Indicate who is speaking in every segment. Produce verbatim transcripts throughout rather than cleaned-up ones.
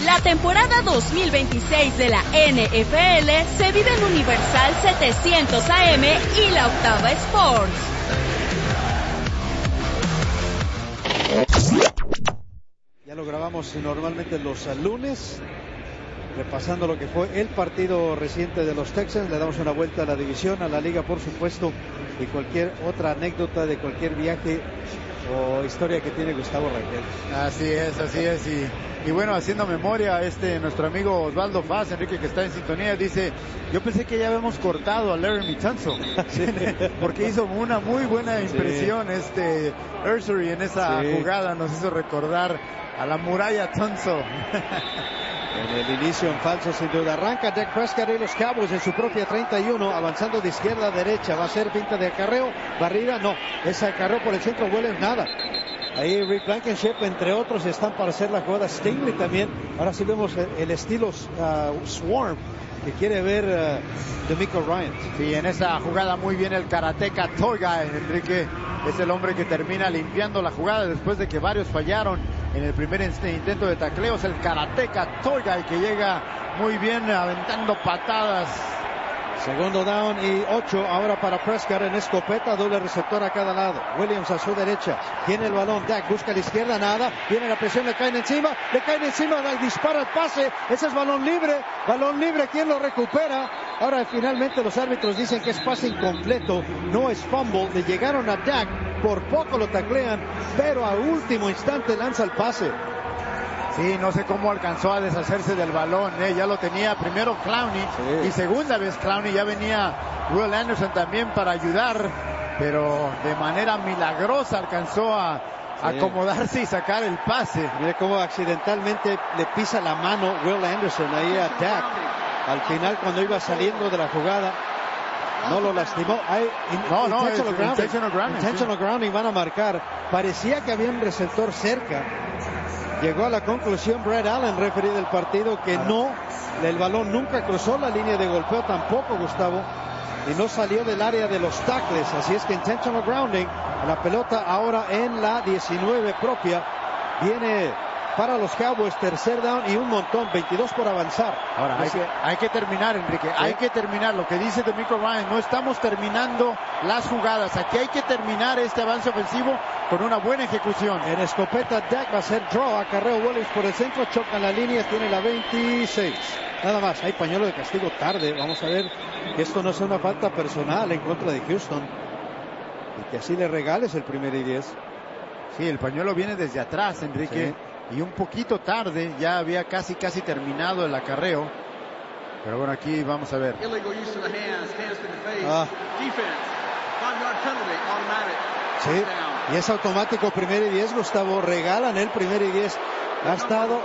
Speaker 1: La temporada dos mil veintiséis de la N F L se vive en Universal setecientos A M y la Octava Sports.
Speaker 2: Ya lo grabamos normalmente los lunes, repasando lo que fue el partido reciente de los Texans. Le damos una vuelta a la división, a la liga, por supuesto, y cualquier otra anécdota de cualquier viaje o historia que tiene Gustavo Rangel.
Speaker 3: Así es, así es. Y, y bueno, haciendo memoria, este nuestro amigo Osvaldo Paz, Enrique, que está en sintonía, dice: yo pensé que ya habíamos cortado a Laremy Tunsil, sí. porque hizo una muy buena impresión, sí. este Ursery en esa sí. jugada, nos hizo recordar a la muralla Tunsil.
Speaker 2: En el inicio en falso, sin duda. Arranca Dak Prescott y los Cowboys en su propia treinta y uno, avanzando de izquierda a derecha. Va a ser pinta de acarreo, barrida, no. Es acarreo por el centro, huele nada. Ahí Rick Blankenship, entre otros, están para hacer la jugada. Stingley también. Ahora sí vemos el, el estilo uh, Swarm que quiere ver uh, DeMeco Ryan.
Speaker 3: Sí, en esa jugada muy bien el karateca Toy Guy, Enrique. Es el hombre que termina limpiando la jugada después de que varios fallaron en el primer intento de tacleo. Es el karateca Toy Guy que llega muy bien aventando patadas.
Speaker 2: Segundo down y ocho ahora para Prescott en escopeta, doble receptor a cada lado. Williams a su derecha, tiene el balón, Dak busca a la izquierda, nada, viene la presión, le caen encima, le caen encima, dispara el pase, ese es balón libre, balón libre, ¿quién lo recupera? Ahora finalmente los árbitros dicen que es pase incompleto, no es fumble, le llegaron a Dak, por poco lo taclean, pero a último instante lanza el pase.
Speaker 3: Sí, no sé cómo alcanzó a deshacerse del balón, ¿eh? Ya lo tenía primero Clowney, sí. y segunda vez Clowney, ya venía Will Anderson también para ayudar, pero de manera milagrosa alcanzó a sí. acomodarse y sacar el pase.
Speaker 2: Mira cómo accidentalmente le pisa la mano Will Anderson ahí a Dak, al final cuando iba saliendo de la jugada. No lo lastimó. Hay, in,
Speaker 3: no, no,
Speaker 2: intentional grounding.
Speaker 3: Intentional grounding,
Speaker 2: intentional sí. grounding van a marcar. Parecía que había un receptor cerca. Llegó a la conclusión Brad Allen, referee del partido, que no, el balón nunca cruzó la línea de golpeo, tampoco, Gustavo, y no salió del área de los tackles. Así es que intentional grounding, la pelota ahora en la diecinueve propia, viene para los Cowboys, tercer down y un montón, veintidós por avanzar.
Speaker 3: Ahora hay que, hay que terminar, Enrique, ¿sí? hay que terminar, lo que dice DeMeco Ryan, no estamos terminando las jugadas, aquí hay que terminar este avance ofensivo con una buena ejecución.
Speaker 2: En escopeta Dak va a hacer draw, acarreo Williams por el centro, choca en la línea, tiene la veintiséis. Nada más, hay pañuelo de castigo tarde, vamos a ver que esto no sea una falta personal en contra de Houston y que así le regales el primer y diez.
Speaker 3: Sí, el pañuelo viene desde atrás, Enrique. Sí. Y un poquito tarde, ya había casi casi terminado el acarreo. Pero bueno, aquí vamos a ver.
Speaker 2: Ah. Sí, y es automático primer y diez, Gustavo. Regalan el primer y diez. Ha estado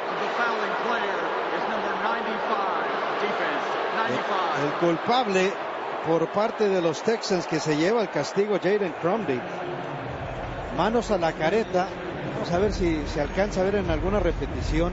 Speaker 2: el, el culpable por parte de los Texans, que se lleva el castigo, Jaden Crumdy. Manos a la careta. Vamos a ver si se alcanza a ver en alguna repetición.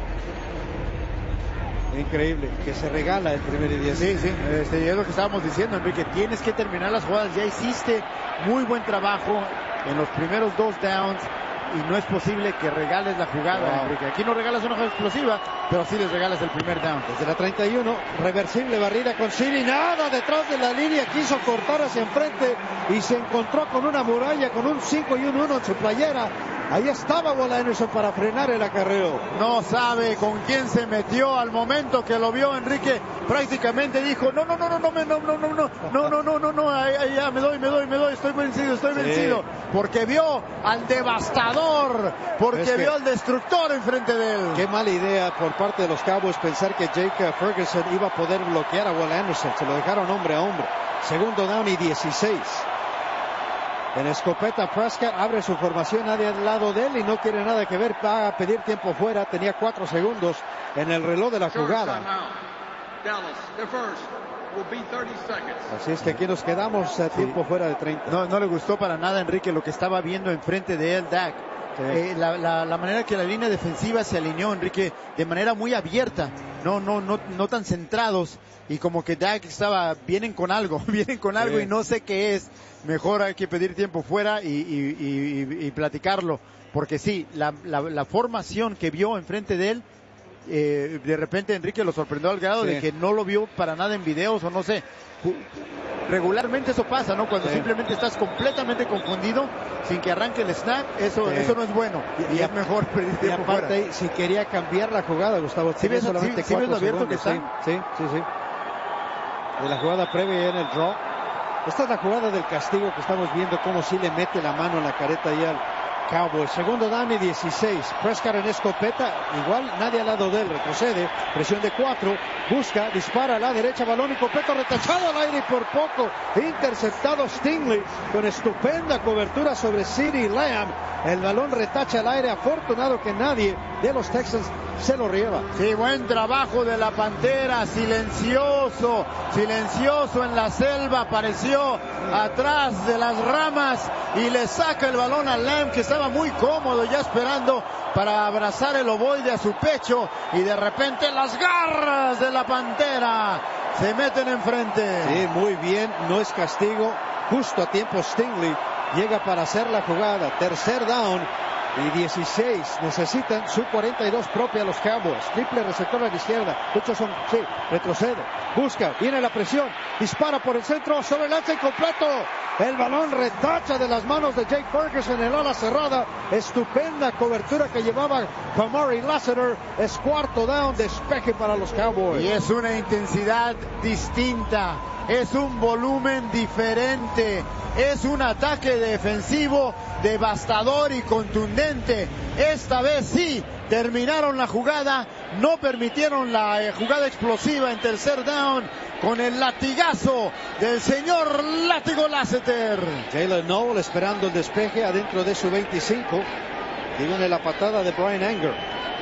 Speaker 2: Increíble, que se regala el primer y diez.
Speaker 3: Sí, sí, este, es lo que estábamos diciendo, Enrique. Tienes que terminar las jugadas. Ya hiciste muy buen trabajo en los primeros dos downs y no es posible que regales la jugada, wow. Enrique. Aquí no regalas una jugada explosiva, pero sí les regalas el primer down.
Speaker 2: Desde la treinta y uno, reversible barrida con Cini, nada detrás de la línea, quiso cortar hacia enfrente y se encontró con una muralla, con un cinco y un uno en su playera. Ahí estaba Will Anderson para frenar el acarreo.
Speaker 3: No sabe con quién se metió. Al momento que lo vio, Enrique prácticamente dijo: no, no, no, no, no, no, no, no, no, no, no, no, no, no, no, ahí, ahí, ya me doy, me doy, me doy, estoy vencido, estoy sí. vencido. Porque vio al devastador, porque es que vio al destructor enfrente de él.
Speaker 2: Qué mala idea por parte de los Cowboys pensar que Jake Ferguson iba a poder bloquear a Will Anderson. Se lo dejaron hombre a hombre. Segundo down y dieciséis. En escopeta Prescott abre su formación, nadie al lado de él y no quiere nada que ver, va a pedir tiempo fuera, tenía cuatro segundos en el reloj de la jugada. Así es que aquí nos quedamos a tiempo sí. fuera de treinta.
Speaker 3: No, no le gustó para nada, Enrique, lo que estaba viendo enfrente de él, Dak. Sí. Eh, la, la, la manera que la línea defensiva se alineó, Enrique, de manera muy abierta, no, no, no, no tan centrados, y como que Dak estaba, vienen con algo, vienen con algo sí. y no sé qué es. Mejor hay que pedir tiempo fuera y, y, y, y, y platicarlo, porque sí, la, la, la formación que vio enfrente de él eh, de repente Enrique lo sorprendió al grado sí. de que no lo vio para nada en videos o no sé. Regularmente eso pasa, ¿no? Cuando sí. simplemente estás completamente confundido sin que arranque el snap, eso, sí. eso no es bueno. Y, y es mejor pedir tiempo fuera.
Speaker 2: Y aparte, si quería cambiar la jugada, Gustavo,
Speaker 3: ¿sí ves, solamente sí, cuatro sí ves lo abierto que está?
Speaker 2: Sí, sí, sí. De la jugada previa en el draw. Esta es la jugada del castigo que estamos viendo, cómo sí le mete la mano en la careta ahí al Cowboys. Segundo down y dieciséis. Prescott en escopeta. Igual nadie al lado de él. Retrocede. Presión de cuatro. Busca. Dispara a la derecha. Balón y completo retachado al aire y por poco. Interceptado Stingley con estupenda cobertura sobre CeeDee Lamb. El balón retacha al aire. Afortunado que nadie de los Texans se lo rieva.
Speaker 3: Sí, buen trabajo de la Pantera. Silencioso. Silencioso en la selva. Apareció atrás de las ramas y le saca el balón a Lamb, que estaba muy cómodo ya esperando para abrazar el ovoide a su pecho, y de repente las garras de la Pantera se meten enfrente.
Speaker 2: Sí, muy bien, no es castigo, justo a tiempo Stingley llega para hacer la jugada. Tercer down y dieciséis, necesitan su cuarenta y dos propia los Cowboys. Triple receptor a la izquierda. Hutchinson, sí, retrocede, busca, viene la presión, dispara por el centro, sobre el lanza incompleto. El balón retacha de las manos de Jake Ferguson en el ala cerrada. Estupenda cobertura que llevaba Kamari Lassiter. Es cuarto down, despeje para los Cowboys.
Speaker 3: Y es una intensidad distinta. Es un volumen diferente. Es un ataque defensivo devastador y contundente. Esta vez sí terminaron la jugada, no permitieron la eh, jugada explosiva en tercer down con el latigazo del señor Látigo Lassiter.
Speaker 2: Jalen Noel esperando el despeje adentro de su veinticinco. Y viene la patada de Brian Anger.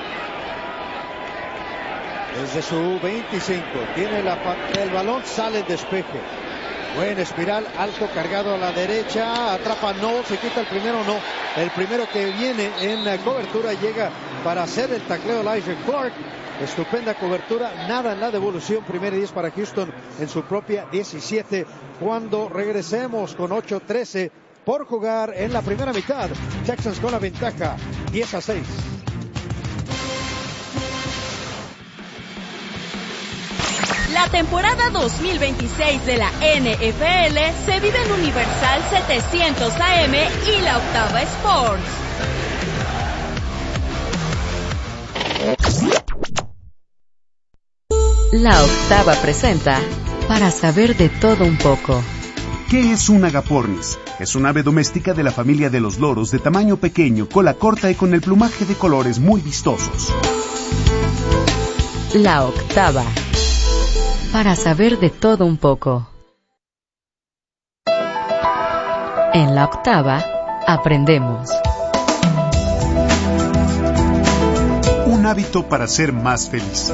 Speaker 2: Desde su veinticinco tiene la el balón, sale el despeje. Buen espiral, alto, cargado a la derecha, atrapa no, se quita el primero, no. El primero que viene en la cobertura llega para hacer el tacleo Elijah Clark. Estupenda cobertura, nada en la devolución. Primer y diez para Houston en su propia diecisiete. Cuando regresemos con ocho trece por jugar en la primera mitad, Texans con la ventaja diez a seis.
Speaker 1: La temporada dos mil veintiséis de la N F L se vive en Universal setecientos A M y la Octava Sports.
Speaker 4: La Octava presenta Para saber de todo un poco.
Speaker 5: ¿Qué es un agapornis? Es un ave doméstica de la familia de los loros, de tamaño pequeño, cola corta y con el plumaje de colores muy vistosos.
Speaker 4: La Octava. Para saber de todo un poco. En la Octava, aprendemos.
Speaker 5: Un hábito para ser más feliz.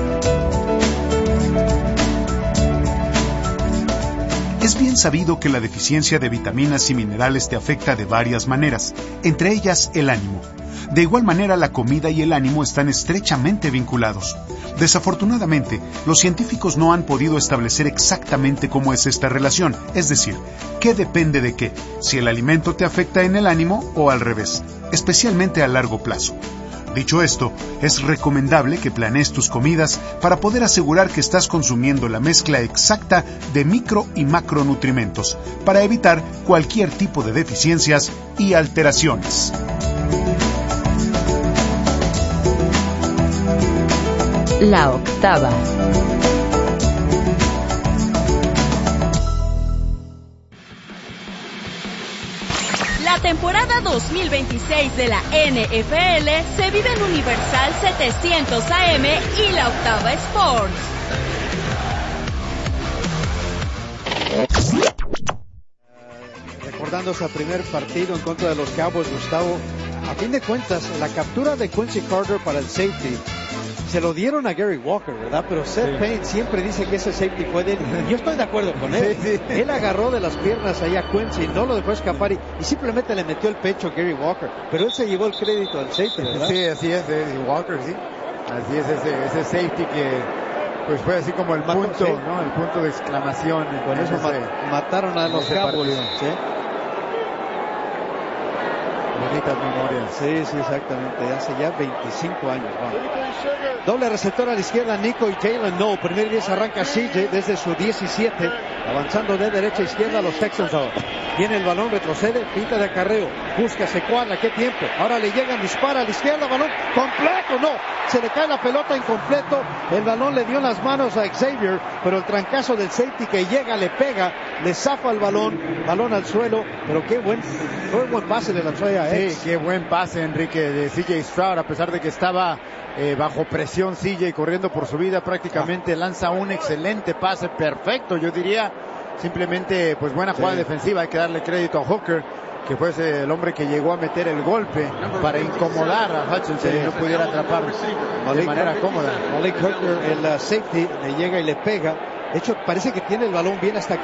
Speaker 5: Es bien sabido que la deficiencia de vitaminas y minerales te afecta de varias maneras, entre ellas el ánimo. De igual manera, la comida y el ánimo están estrechamente vinculados. Desafortunadamente, los científicos no han podido establecer exactamente cómo es esta relación, es decir, qué depende de qué, si el alimento te afecta en el ánimo o al revés, especialmente a largo plazo. Dicho esto, es recomendable que planees tus comidas para poder asegurar que estás consumiendo la mezcla exacta de micro y macronutrimentos para evitar cualquier tipo de deficiencias y alteraciones.
Speaker 4: La Octava.
Speaker 1: La temporada dos mil veintiséis de la N F L se vive en Universal setecientos A M y la Octava Sports.
Speaker 2: Recordando ese primer partido en contra de los Cowboys, Gustavo, a fin de cuentas, la captura de Quincy Carter para el safety se lo dieron a Gary Walker, ¿verdad? Pero Seth sí. Payne siempre dice que ese safety fue de él. Yo estoy de acuerdo con él. Sí, sí. Él agarró de las piernas allá a Quincy, no lo dejó escapar y, y simplemente le metió el pecho a Gary Walker. Pero él se llevó el crédito al safety, ¿verdad?
Speaker 3: Sí, así es, eh, Walker, sí. Así es ese, ese safety que pues fue así como el Mató, punto, sí. ¿no? El punto de exclamación.
Speaker 2: Con eso ese, mataron a los Cowboys. ¿Sí?
Speaker 3: bonitas memorias.
Speaker 2: Sí, sí, exactamente. Hace ya veinticinco años. Wow. Doble receptor a la izquierda, Nico y Jalen No. Primer diez arranca C J desde su diecisiete. Avanzando de derecha a izquierda a los Texans ahora. Tiene el balón, retrocede, pinta de acarreo. Busca, se cuadra, qué tiempo. Ahora le llegan, dispara a la izquierda, balón completo, no. Se le cae la pelota incompleto. El balón le dio en las manos a Xavier, pero el trancazo del safety que llega, le pega, le zafa el balón, balón al suelo. Pero qué buen, qué buen pase de la Traya.
Speaker 3: Sí, qué buen pase, Enrique, de C J Stroud, a pesar de que estaba eh, bajo presión C J corriendo por su vida, prácticamente lanza un excelente pase, perfecto, yo diría. Simplemente, pues buena jugada sí. defensiva. Hay que darle crédito a Hooker, que fue el hombre que llegó a meter el golpe para incomodar a Hutchinson sí. y no pudiera atrapar Malik, de manera cómoda.
Speaker 2: Malik Hooker, el uh, safety, le llega y le pega. De hecho, parece que tiene el balón bien hasta